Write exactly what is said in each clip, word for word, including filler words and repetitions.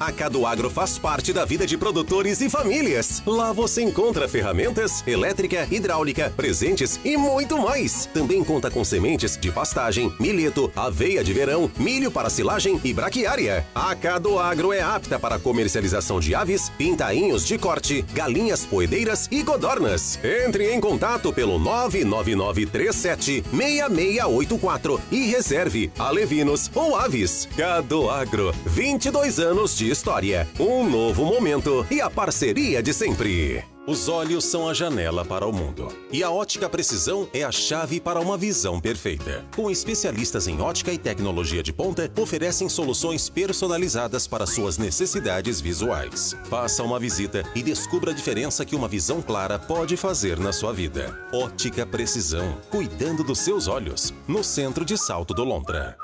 A Cadoagro faz parte da vida de produtores e famílias. Lá você encontra ferramentas, elétrica, hidráulica, presentes e muito mais. Também conta com sementes de pastagem, milheto, aveia de verão, milho para silagem e braquiária. A Cadoagro é apta para comercialização de aves, pintainhos de corte, galinhas poedeiras e codornas. Entre em contato pelo nove nove nove três sete seis seis oito quatro e reserve alevinos ou aves. Cadoagro, vinte e dois anos de história, um novo momento e a parceria de sempre. Os olhos são a janela para o mundo. E a Ótica Precisão é a chave para uma visão perfeita. Com especialistas em ótica e tecnologia de ponta, oferecem soluções personalizadas para suas necessidades visuais. Faça uma visita e descubra a diferença que uma visão clara pode fazer na sua vida. Ótica Precisão, cuidando dos seus olhos. No centro de Salto do Lontra.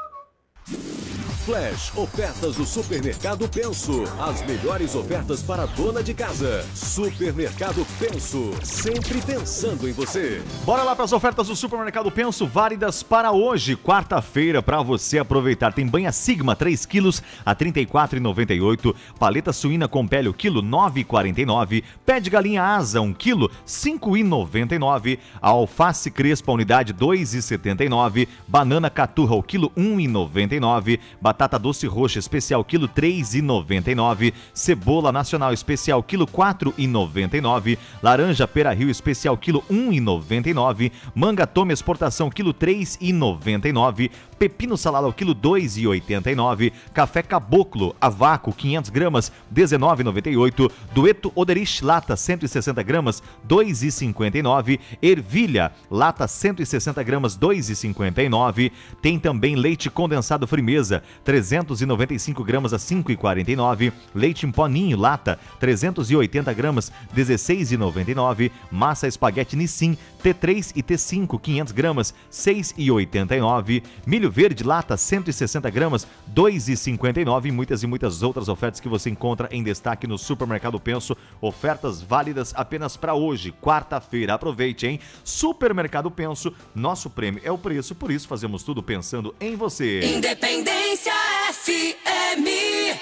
Flash, ofertas do Supermercado Penso. As melhores ofertas para a dona de casa. Supermercado Penso, sempre pensando em você. Bora lá para as ofertas do Supermercado Penso, válidas para hoje, quarta-feira, para você aproveitar. Tem banha Sigma, três quilos a trinta e quatro reais e noventa e oito centavos. Paleta suína com pele, o quilo, nove reais e quarenta e nove centavos. Pé de galinha asa, um quilo, cinco reais e noventa e nove centavos. A alface crespa, unidade, dois reais e setenta e nove centavos. Banana caturra, o quilo, um real e noventa e nove centavos. Batata doce roxa especial, quilo, três reais e noventa e nove centavos. Cebola nacional especial, quilo, quatro reais e noventa e nove centavos. Laranja Pera Rio especial, quilo, um real e noventa e nove centavos. Manga Tome exportação, quilo, três reais e noventa e nove centavos. Pepino salada, o quilo, dois reais e oitenta e nove centavos. Café Caboclo a vácuo, quinhentas gramas, dezenove reais e noventa e oito centavos. Dueto Oderich lata, cento e sessenta gramas, dois reais e cinquenta e nove centavos. Ervilha lata, cento e sessenta gramas, dois reais e cinquenta e nove centavos. Tem também leite condensado Frimeza, trezentos e noventa e cinco gramas a cinco reais e quarenta e nove centavos. Leite em pó Ninho lata, trezentos e oitenta gramas, dezesseis reais e noventa e nove centavos. Massa espaguete Nissin T três e T cinco, quinhentas gramas, seis reais e oitenta e nove centavos. Milho verde lata, cento e sessenta gramas, dois reais e cinquenta e nove centavos. E muitas e muitas outras ofertas que você encontra em destaque no Supermercado Penso. Ofertas válidas apenas para hoje, quarta-feira. Aproveite, hein? Supermercado Penso, nosso prêmio é o preço, por isso fazemos tudo pensando em você. Independência F M.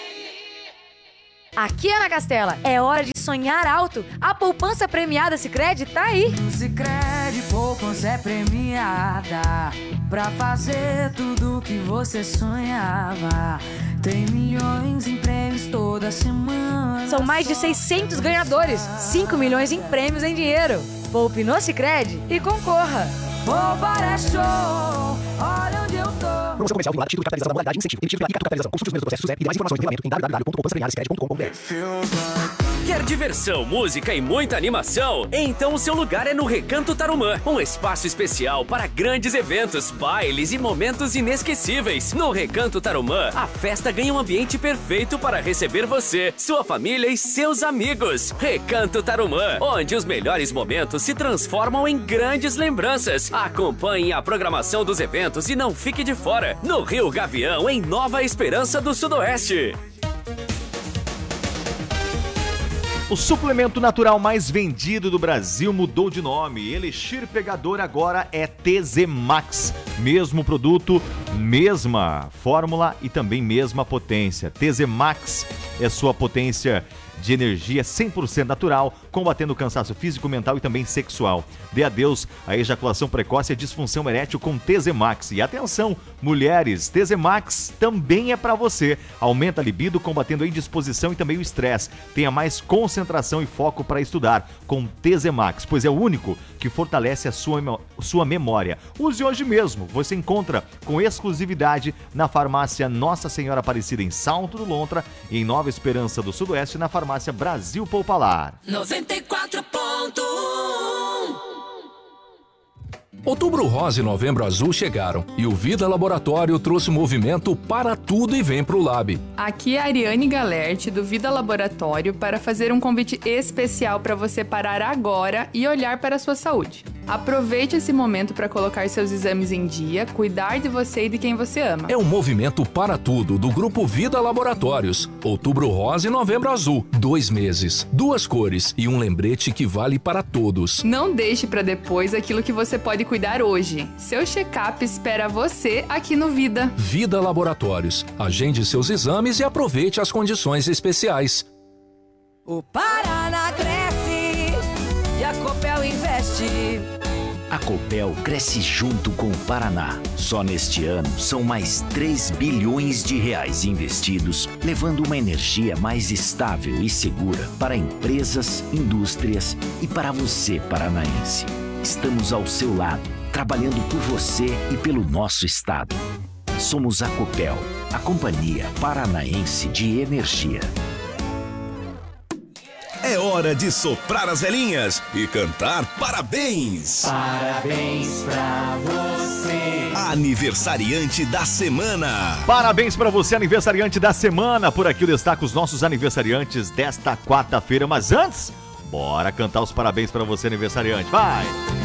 Aqui, Ana Castela, é hora de sonhar alto. A poupança premiada Sicredi tá aí. No Sicredi, poupança é premiada pra fazer tudo que você sonhava. Tem milhões em prêmios toda semana. São mais de seiscentos ganhadores, cinco milhões em prêmios em dinheiro. Poupe no Sicredi e concorra. Poupar é show, olha onde eu tô. Promoção comercial vinculada, título de capitalização da modalidade de incentivo. Emitido pela I C A Capitalização. Consulte os meus processos e mais informações no regulamento em w w w ponto poupança premiada sicredi ponto com ponto b r. Quer diversão, música e muita animação? Então o seu lugar é no Recanto Tarumã, um espaço especial para grandes eventos, bailes e momentos inesquecíveis. No Recanto Tarumã, a festa ganha um ambiente perfeito para receber você, sua família e seus amigos. Recanto Tarumã, onde os melhores momentos se transformam em grandes lembranças. Acompanhe a programação dos eventos e não fique de fora. No Rio Gavião, em Nova Esperança do Sudoeste. O suplemento natural mais vendido do Brasil mudou de nome. Elixir Pegador agora é T Z Max. Mesmo produto, mesma fórmula e também mesma potência. T Z Max é sua potência de energia cem por cento natural, combatendo o cansaço físico, mental e também sexual. Dê adeus à ejaculação precoce e a disfunção erétil com T Z Max. E atenção, mulheres, T Z Max também é para você. Aumenta a libido, combatendo a indisposição e também o estresse. Tenha mais concentração e foco para estudar com T Z Max, pois é o único que fortalece a sua, sua memória. Use hoje mesmo. Você encontra com exclusividade na farmácia Nossa Senhora Aparecida em Salto do Lontra e em Nova Esperança do Sudoeste na farmácia Brasil Popular. noventa e quatro ponto um. Outubro Rosa e Novembro Azul chegaram e o Vida Laboratório trouxe movimento para tudo e vem pro Lab. Aqui é a Ariane Galerte do Vida Laboratório para fazer um convite especial para você parar agora e olhar para a sua saúde. Aproveite esse momento para colocar seus exames em dia, cuidar de você e de quem você ama. É um movimento para tudo do Grupo Vida Laboratórios. Outubro rosa e novembro azul. Dois meses, duas cores e um lembrete que vale para todos. Não deixe para depois aquilo que você pode cuidar hoje. Seu check-up espera você aqui no Vida. Vida Laboratórios. Agende seus exames e aproveite as condições especiais. O Paraná cresce e a Copel investe. A Copel cresce junto com o Paraná. Só neste ano são mais três bilhões de reais investidos, levando uma energia mais estável e segura para empresas, indústrias e para você, paranaense. Estamos ao seu lado, trabalhando por você e pelo nosso estado. Somos a Copel, a Companhia Paranaense de Energia. É hora de soprar as velhinhas e cantar parabéns! Parabéns pra você! Aniversariante da semana! Parabéns pra você, aniversariante da semana! Por aqui eu destaco os nossos aniversariantes desta quarta-feira, mas antes, bora cantar os parabéns pra você, aniversariante! Vai!